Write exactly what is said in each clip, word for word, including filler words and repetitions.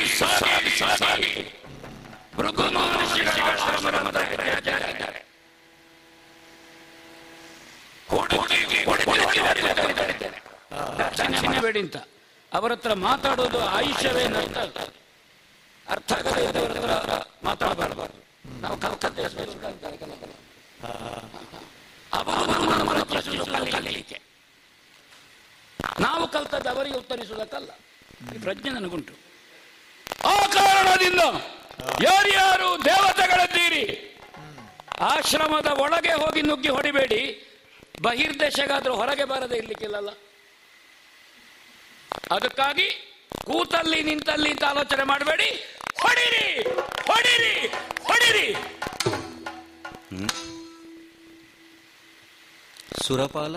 ಸಾಗಿ ಸಾಗಿ ಭೃಗು ಮಹರ್ಷಿಗಳ ಆಶ್ರಮದ ಹೆಜ್ಜೆಯಾಗಿದ್ದಾರೆ. ಬೇಡಿ ಅಂತ ಅವರ ಹತ್ರ ಮಾತಾಡೋದು ಆಯುಷ್ಯವೇನಂತ ಅರ್ಥ ಆಗದೆ ಇದ್ದವರ ಹತ್ರ ಮಾತಾಡಬಾರಬಾರ್ದು. ನಾವು ಕಲ್ಕತ್ತೆ ಕಲಿಕೆ, ನಾವು ಕಲ್ತದ್ದು ಅವರಿಗೆ ಉತ್ತರಿಸುವುದಕ್ಕಲ್ಲ. ಈ ಪ್ರಜ್ಞೆ ನನಗುಂಟು. ಆ ಕಾರಣದಿಂದ ಯಾರ್ಯಾರು ದೇವತೆಗಳಿದ್ದೀರಿ, ಆಶ್ರಮದ ಒಳಗೆ ಹೋಗಿ ನುಗ್ಗಿ ಹೊಡಿಬೇಡಿ. ಬಹಿರ್ದೇಶಗಾದ್ರೂ ಹೊರಗೆ ಬಾರದೆ ಇರ್ಲಿಕ್ಕಿಲ್ಲಲ್ಲ. ಅದಕ್ಕಾಗಿ ಕೂತಲ್ಲಿ ನಿಂತಲ್ಲಿ ಅಂತ ಆಲೋಚನೆ ಮಾಡಬೇಡಿ. ಹೊಡಿರಿ ಹೊಡಿರಿ ಹೊಡಿರಿ. ಸುರಪಾಲ,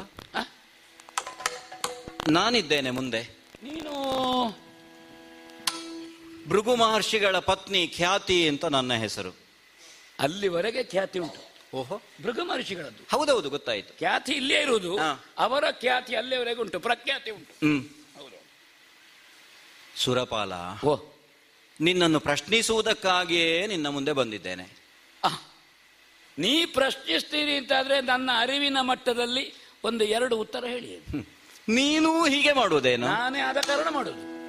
ನಾನಿದ್ದೇನೆ ಮುಂದೆ. ನೀನು ಭೃಗು ಮಹರ್ಷಿಗಳ ಪತ್ನಿ ಖ್ಯಾತಿ ಅಂತ ನನ್ನ ಹೆಸರು. ಅಲ್ಲಿವರೆಗೆ ಖ್ಯಾತಿ ಉಂಟು. ಓಹೋ, ಭೃಗು ಮಹರ್ಷಿಗಳದ್ದು. ಹೌದೌದು, ಗೊತ್ತಾಯ್ತು. ಖ್ಯಾತಿ ಇಲ್ಲೇ ಇರುವುದು, ಅವರ ಖ್ಯಾತಿ ಅಲ್ಲಿವರೆಗೆ ಉಂಟು, ಪ್ರಖ್ಯಾತಿ ಉಂಟು. ಹ್ಮ್. ಸುರಪಾಲ, ಓ, ನಿನ್ನನ್ನು ಪ್ರಶ್ನಿಸುವುದಕ್ಕಾಗಿಯೇ ನಿನ್ನ ಮುಂದೆ ಬಂದಿದ್ದೇನೆ. ನೀ ಪ್ರಶ್ನಿಸ್ತೀರಿ ಅಂತಾದ್ರೆ ನನ್ನ ಅರಿವಿನ ಮಟ್ಟದಲ್ಲಿ ಒಂದು ಎರಡು ಉತ್ತರ ಹೇಳಿ. ನೀನು ಹೀಗೆ ಮಾಡುವುದೇನು? ನಾನೇ ಆದ ಕಾರಣ ಮಾಡುದು.